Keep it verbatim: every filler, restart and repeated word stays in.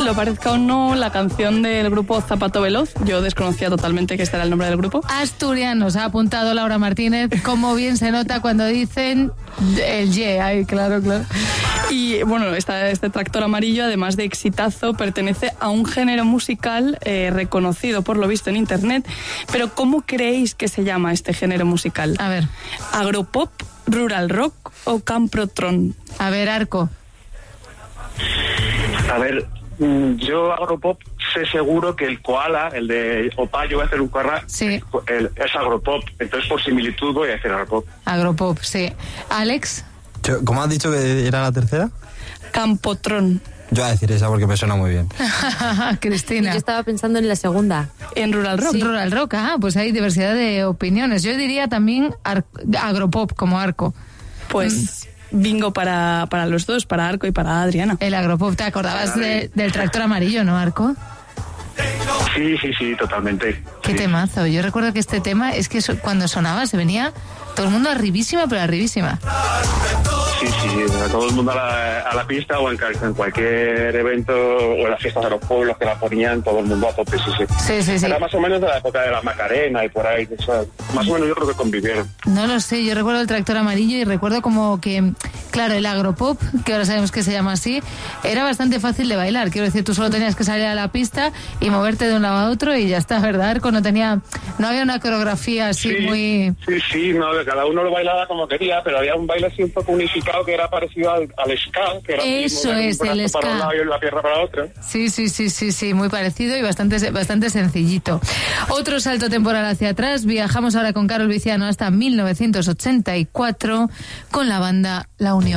lo parezca o no, la canción del grupo Zapato Veloz. Yo desconocía totalmente que este era el nombre del grupo. Asturianos, ha apuntado Laura Martínez. Cómo bien se nota cuando dicen el ye. Ay, claro, claro. Y bueno, esta, este tractor amarillo, además de exitazo, pertenece a un género musical eh, reconocido por lo visto en internet. Pero ¿cómo creéis que se llama este género musical? A ver. ¿Agropop, rural rock o camprotron? A ver, Arco. A ver, yo agropop sé seguro que el koala, el de Opayo, voy a hacer un koala, sí. el, es agropop. Entonces, por similitud, voy a decir agropop. Agropop, sí. ¿Alex? ¿Cómo has dicho que era la tercera? Campotron. Yo voy a decir esa porque me suena muy bien. Cristina. Yo estaba pensando en la segunda. En rural rock. Sí. Rural rock, ah, pues hay diversidad de opiniones. Yo diría también ar- agropop como Arco. Pues... Mm. Bingo para, para los dos, para Arco y para Adriana. El agropop, ¿te acordabas de, del tractor amarillo, no, Arco? Sí, sí, sí, totalmente. Qué sí. temazo. Yo recuerdo que este tema es que so, cuando sonaba se venía todo el mundo arribísima, pero arribísima. Sí, sí, todo el mundo a la, a la pista o en, en cualquier evento o en las fiestas de los pueblos que la ponían, todo el mundo a tope, sí, sí. Sí, sí, sí. Era más o menos de la época de la Macarena y por ahí, o sea, más o menos yo creo que convivieron. No lo sé, yo recuerdo el tractor amarillo y recuerdo como que, claro, el agropop, que ahora sabemos que se llama así, era bastante fácil de bailar. Quiero decir, tú solo tenías que salir a la pista y moverte de un lado a otro y ya está, ¿verdad, Arco? No tenía, no había una coreografía así sí, muy... Sí, sí, no, cada uno lo bailaba como quería, pero había un baile así un poco unificado que era parecido al, al ska, que era Eso así, es, un el brazo para ska. un lado y la pierna para la otra. Sí, sí, sí, sí, sí, muy parecido y bastante, bastante sencillito. Otro salto temporal hacia atrás, viajamos ahora con Carol Viciano hasta mil novecientos ochenta y cuatro con la banda La Unión.